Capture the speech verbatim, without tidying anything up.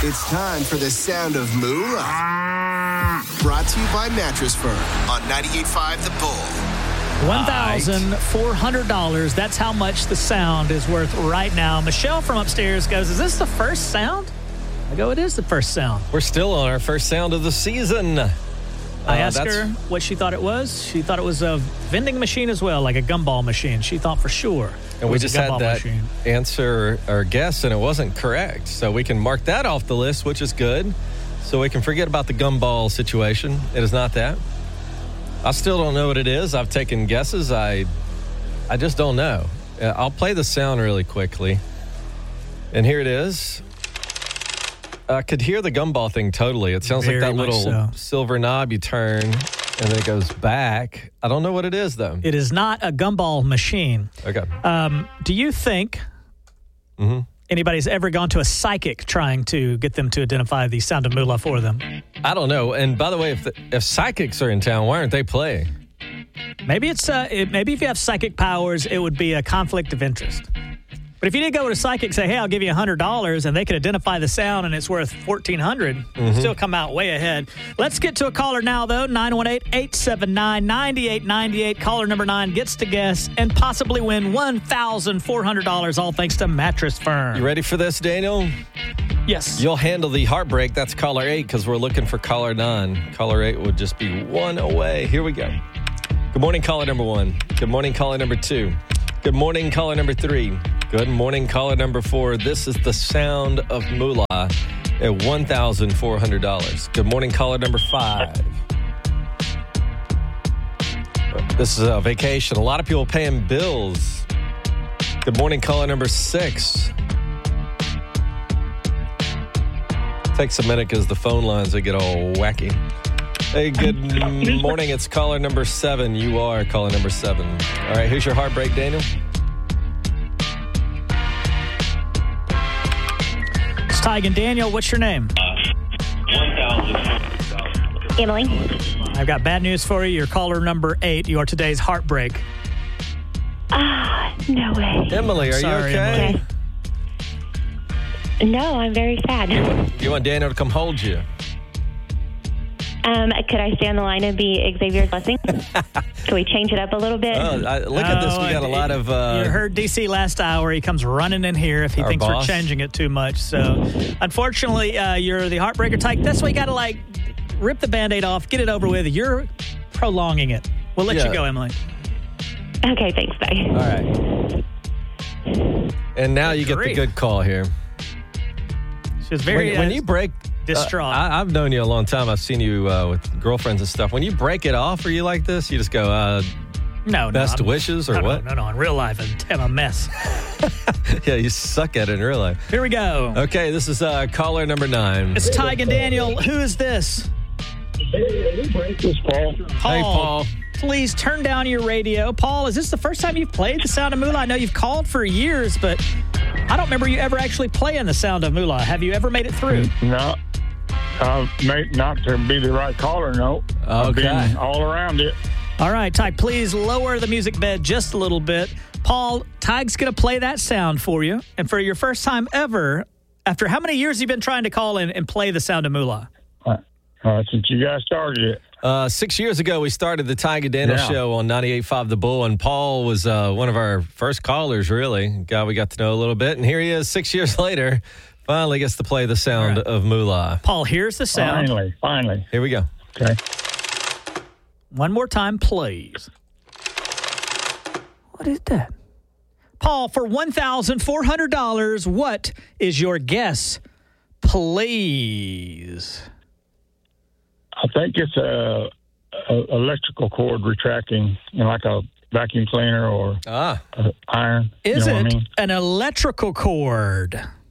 It's time for the sound of Moolah. Brought to you by Mattress Firm on ninety-eight point five The Bull. one thousand four hundred dollars. That's how much the sound is worth right now. Michelle from upstairs goes, is this the first sound? I go, it is the first sound. We're still on our first sound of the season. I Uh, asked that's- her what she thought it was. She thought it was a vending machine as well, like a gumball machine. She thought for sure it And we was just a had gumball that machine. answer or guess, and it wasn't correct. So we can mark that off the list, which is good. So we can forget about the gumball situation. It is not that. I still don't know what it is. I've taken guesses. I, I just don't know. Uh, I'll play the sound really quickly. And here it is. I could hear the gumball thing totally. It sounds Very like that much little so. silver knob you turn, and then it goes back. I don't know what it is, though. It is not a gumball machine. Okay. Um, do you think Mm-hmm. anybody's ever gone to a psychic trying to get them to identify the sound of moolah for them? I don't know. And by the way, if the, if psychics are in town, why aren't they playing? Maybe it's uh, it, maybe if you have psychic powers, it would be a conflict of interest. But if you did go to a psychic, say, hey, I'll give you one hundred dollars, and they could identify the sound and it's worth fourteen hundred dollars, Mm-hmm. still come out way ahead. Let's get to a caller now, though. nine one eight, eight seven nine, nine eight nine eight. Caller number nine gets to guess and possibly win one thousand four hundred dollars, all thanks to Mattress Firm. You ready for this, Daniel? Yes. You'll handle the heartbreak. That's caller eight because we're looking for caller nine. Caller eight would just be one away. Here we go. Good morning, caller number one. Good morning, caller number two. Good morning, caller number three. Good morning, caller number four. This is the sound of moolah at one thousand four hundred dollars. Good morning, caller number five. This is a vacation. A lot of people paying bills. Good morning, caller number six. Takes a minute because the phone lines, they get all wacky. Hey, good morning. It's caller number seven. You are caller number seven. All right, here's your heartbreak, Daniel. It's Tig and Daniel. What's your name? Emily. I've got bad news for you. You're caller number eight. You are today's heartbreak. Ah, no way. Emily, are Sorry, you okay? Emily. No, I'm very sad. You want Daniel to come hold you? Um, could I stay on the line and be Xavier's blessing? Can we change it up a little bit? Oh, I, look at this. Oh, We got a it- lot of... Uh, you heard D C last hour. He comes running in here if he Our thinks boss. we're changing it too much. So, unfortunately, uh, you're the heartbreaker type. That's why you got to, like, rip the Band-Aid off, get it over with. You're prolonging it. We'll let Yeah. you go, Emily. Okay, thanks. Bye. all right. And now you get the Grief. good call here. She was very when, when uh, you break... distraught. Uh, I, I've known you a long time. I've seen you uh, with girlfriends and stuff. When you break it off, are you like this? You just go, uh, no, no. best I'm- wishes or no, what? No, no, no. In real life, I'm a mess. yeah, you suck at it in real life. Here we go. Okay, this is uh, caller number nine. It's Tig and Daniel. Who is this? This Paul. Paul. Hey, Paul. Please turn down your radio. Paul, is this the first time you've played the Sound of Moolah? I know you've called for years, but I don't remember you ever actually playing the Sound of Moolah. Have you ever made it through? No, uh, may, not to be the right caller, no. I've Okay. been all around it. All right, Tig, please lower the music bed just a little bit. Paul, Tig's going to play that sound for you. And for your first time ever, after how many years have you been trying to call in and play the Sound of Moolah? Uh, uh, since you guys started it. Uh, six years ago, we started the Tig and Daniel Yeah. show on ninety-eight point five The Bull, and Paul was uh, one of our first callers, really. Guy we got to know a little bit. And here he is six years later, finally gets to play the sound All right. of moolah. Paul, here's the sound. Finally, finally. Here we go. Okay. One more time, please. What is that? Paul, for one thousand four hundred dollars, what is your guess? Please. I think it's a, a electrical cord retracting, you know, like a vacuum cleaner or Ah, a iron. Is you know it what I mean? an electrical cord?